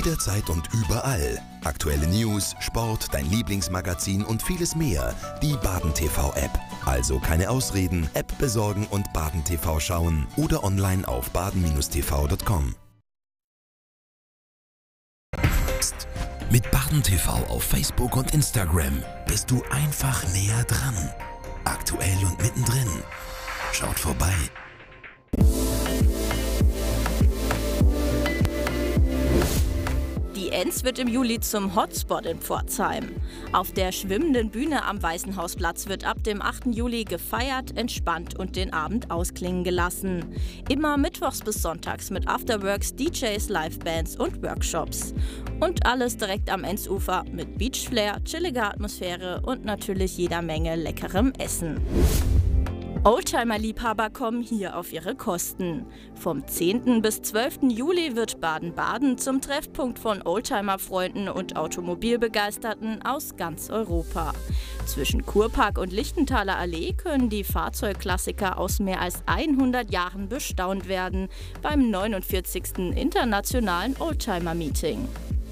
Jederzeit und überall. Aktuelle News, Sport, dein Lieblingsmagazin und vieles mehr. Die BadenTV-App. Also keine Ausreden, App besorgen und BadenTV schauen oder online auf baden-tv.com. Mit BadenTV auf Facebook und Instagram bist du einfach näher dran. Aktuell und mittendrin. Schaut vorbei. Die Enns wird im Juli zum Hotspot in Pforzheim. Auf der schwimmenden Bühne am Weißenhausplatz wird ab dem 8. Juli gefeiert, entspannt und den Abend ausklingen gelassen. Immer mittwochs bis sonntags mit Afterworks, DJs, Livebands und Workshops. Und alles direkt am Ennsufer mit Beachflair, chilliger Atmosphäre und natürlich jeder Menge leckerem Essen. Oldtimer-Liebhaber kommen hier auf ihre Kosten. Vom 10. bis 12. Juli wird Baden-Baden zum Treffpunkt von Oldtimer-Freunden und Automobilbegeisterten aus ganz Europa. Zwischen Kurpark und Lichtenthaler Allee können die Fahrzeugklassiker aus mehr als 100 Jahren bestaunt werden beim 49. Internationalen Oldtimer-Meeting.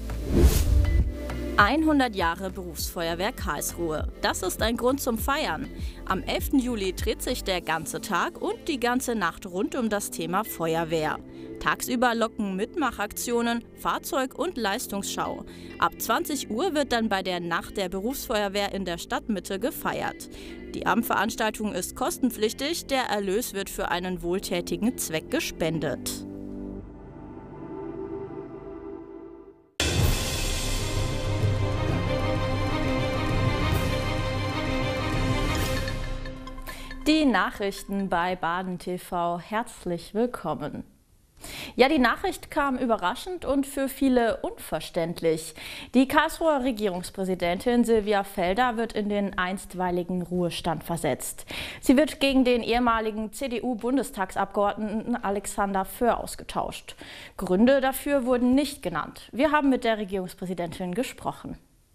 100 Jahre Berufsfeuerwehr Karlsruhe. Das ist ein Grund zum Feiern. Am 11. Juli dreht sich der ganze Tag und die ganze Nacht rund um das Thema Feuerwehr. Tagsüber locken Mitmachaktionen, Fahrzeug- und Leistungsschau. Ab 20 Uhr wird dann bei der Nacht der Berufsfeuerwehr in der Stadtmitte gefeiert. Die Abendveranstaltung ist kostenpflichtig, der Erlös wird für einen wohltätigen Zweck gespendet. Die Nachrichten bei BadenTV, herzlich willkommen. Ja, die Nachricht kam überraschend und für viele unverständlich. Die Karlsruher Regierungspräsidentin Silvia Felder wird in den einstweiligen Ruhestand versetzt. Sie wird gegen den ehemaligen CDU-Bundestagsabgeordneten Alexander Föhr ausgetauscht. Gründe dafür wurden nicht genannt. Wir haben mit der Regierungspräsidentin gesprochen.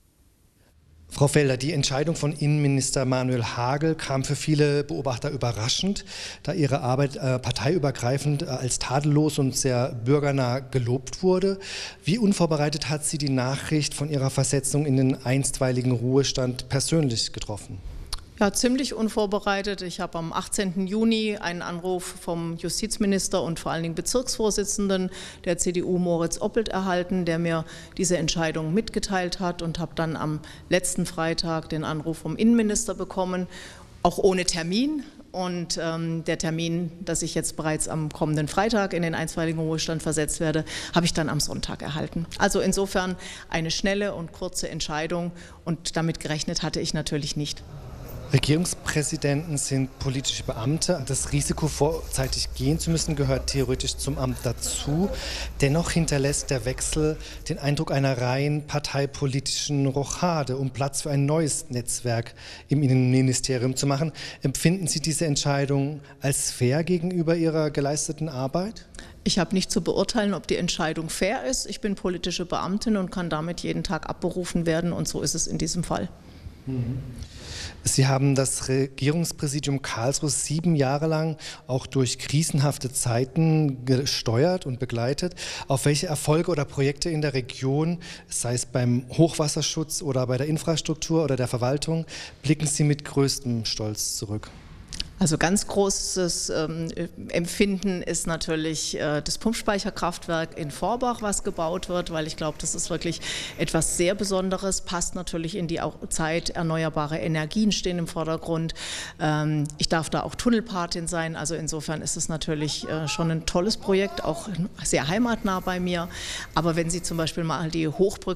Frau Felder, die Entscheidung von Innenminister Manuel Hagel kam für viele Beobachter überraschend, da ihre Arbeit parteiübergreifend als tadellos und sehr bürgernah gelobt wurde. Wie unvorbereitet hat sie die Nachricht von ihrer Versetzung in den einstweiligen Ruhestand persönlich getroffen? Ja, ziemlich unvorbereitet. Ich habe am 18. Juni einen Anruf vom Justizminister und vor allen Dingen Bezirksvorsitzenden der CDU Moritz Oppelt erhalten, der mir diese Entscheidung mitgeteilt hat, und habe dann am letzten Freitag den Anruf vom Innenminister bekommen, auch ohne Termin. Und der Termin, dass ich jetzt bereits am kommenden Freitag in den einstweiligen Ruhestand versetzt werde, habe ich dann am Sonntag erhalten. Also insofern eine schnelle und kurze Entscheidung, und damit gerechnet hatte ich natürlich nicht. Regierungspräsidenten sind politische Beamte. Das Risiko, vorzeitig gehen zu müssen, gehört theoretisch zum Amt dazu. Dennoch hinterlässt der Wechsel den Eindruck einer rein parteipolitischen Rochade, um Platz für ein neues Netzwerk im Innenministerium zu machen. Empfinden Sie diese Entscheidung als fair gegenüber Ihrer geleisteten Arbeit? Ich habe nicht zu beurteilen, ob die Entscheidung fair ist. Ich bin politische Beamtin und kann damit jeden Tag abberufen werden, und so ist es in diesem Fall. Sie haben das Regierungspräsidium Karlsruhe 7 Jahre lang auch durch krisenhafte Zeiten gesteuert und begleitet. Auf welche Erfolge oder Projekte in der Region, sei es beim Hochwasserschutz oder bei der Infrastruktur oder der Verwaltung, blicken Sie mit größtem Stolz zurück? Also ganz großes Empfinden ist natürlich das Pumpspeicherkraftwerk in Vorbach, was gebaut wird, weil ich glaube, das ist wirklich etwas sehr Besonderes, passt natürlich in die Zeit. Erneuerbare Energien stehen im Vordergrund. Ich darf da auch Tunnelpatin sein, also insofern ist es natürlich schon ein tolles Projekt, auch sehr heimatnah bei mir. Aber wenn Sie zum Beispiel mal die Hochbrücke